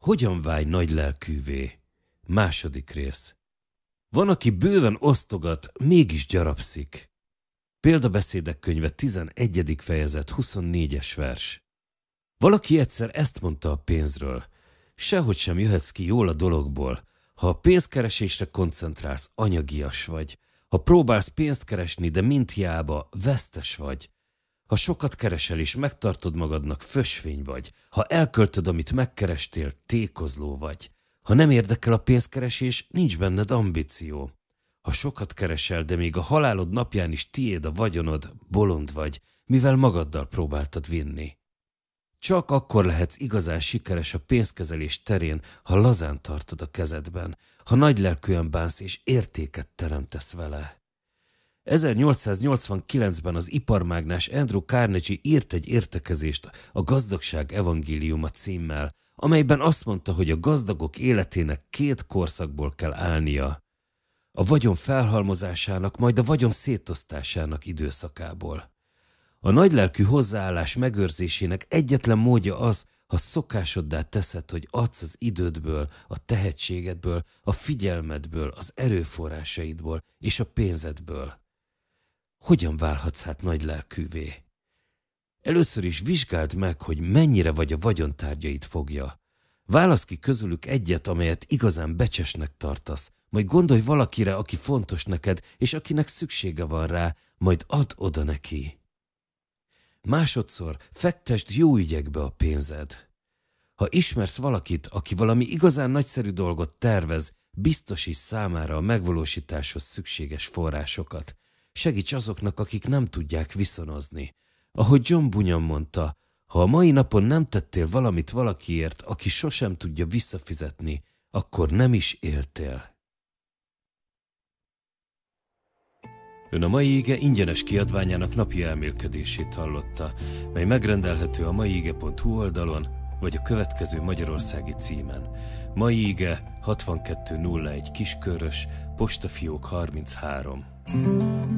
Hogyan válj nagylelkűvé? Második rész. Van, aki bőven osztogat, mégis gyarapszik. Példabeszédek könyve 11. fejezet 24-es vers. Valaki egyszer ezt mondta a pénzről. Sehogy sem jöhetsz ki jól a dologból. Ha a pénzkeresésre koncentrálsz, anyagias vagy. Ha próbálsz pénzt keresni, de mint hiába, vesztes vagy. Ha sokat keresel és megtartod magadnak, fösvény vagy. Ha elköltöd, amit megkerestél, tékozló vagy. Ha nem érdekel a pénzkeresés, nincs benned ambíció. Ha sokat keresel, de még a halálod napján is tiéd a vagyonod, bolond vagy, mivel magaddal próbáltad vinni. Csak akkor lehetsz igazán sikeres a pénzkezelés terén, ha lazán tartod a kezedben, ha nagylelkűen bánsz és értéket teremtesz vele. 1889-ben az iparmágnás Andrew Carnegie írt egy értekezést a Gazdagság evangéliuma címmel, amelyben azt mondta, hogy a gazdagok életének 2 korszakból kell állnia. A vagyon felhalmozásának, majd a vagyon szétosztásának időszakából. A nagylelkű hozzáállás megőrzésének egyetlen módja az, ha szokásoddá teszed, hogy adsz az idődből, a tehetségedből, a figyelmedből, az erőforrásaidból és a pénzedből. Hogyan válhatsz hát nagylelkűvé? Először is vizsgáld meg, hogy mennyire vagy a vagyontárgyait fogja. Válasz ki közülük egyet, amelyet igazán becsesnek tartasz, majd gondolj valakire, aki fontos neked, és akinek szüksége van rá, majd add oda neki. Másodszor fektesd jó ügyekbe a pénzed. Ha ismersz valakit, aki valami igazán nagyszerű dolgot tervez, biztosíts számára a megvalósításhoz szükséges forrásokat. Segíts azoknak, akik nem tudják viszonozni. Ahogy John Bunyan mondta, ha a mai napon nem tettél valamit valakiért, aki sosem tudja visszafizetni, akkor nem is éltél. Ön a Mai Ige ingyenes kiadványának napi elmélkedését hallotta, mely megrendelhető a maiige.hu oldalon, vagy a következő magyarországi címen. Mai Ige 6201 Kiskörös, postafiók 33.